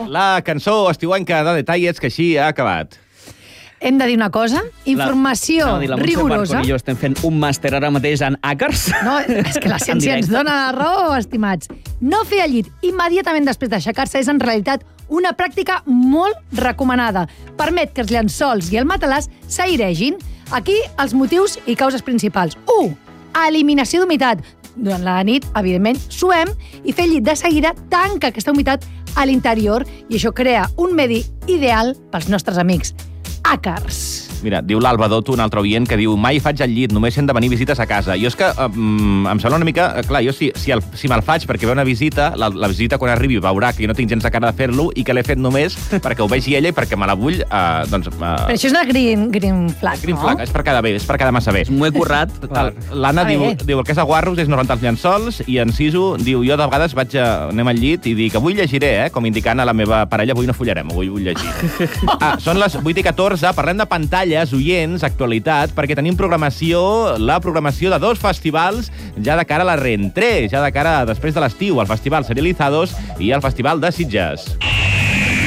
La cançó estiuenca de Detalles, que així ha acabat. Hem de dir una cosa, informació la Montse rigorosa. Marco i jo estem fent un màster ara mateix en hackers. No, és que la ciència ens dona la raó, estimats. No fer el llit immediatament després d'aixecar-se és en realitat una pràctica molt recomanada. Permet que els llençols i el matalàs s'airegin. Aquí els motius i causes principals. 1. Eliminació d'humitat. Durant la nit, evidentment, suem i fer llit de seguida tanca aquesta humitat a l'interior i això crea un medi ideal pels nostres amics. Àcars. Mira, diu l'Alba Doto, un altre oient, que diu mai faig el llit, només hem de venir visites a casa. Jo és que em sembla una mica... Clar, jo si me'l faig perquè ve una visita, la visita quan arribi veurà que jo no tinc gens de cara de fer-lo i que l'he fet només perquè ho vegi ella i perquè me la vull... Però això és una green flag, green flag, és per quedar bé, és per quedar massa bé. M'ho he currat. L'Anna diu el que és a guarros és no rentar els llençols i en Sisu diu jo de vegades anem al llit i dic avui llegiré, com indicant a la meva parella, avui no follarem, avui vull llegir. Són les 8:14, parlem de pantalles, oients, actualitat, perquè tenim la programació de 2 festivals ja de cara a la reentré, ja de cara després de l'estiu, el Festival Serializados i el Festival de Sitges.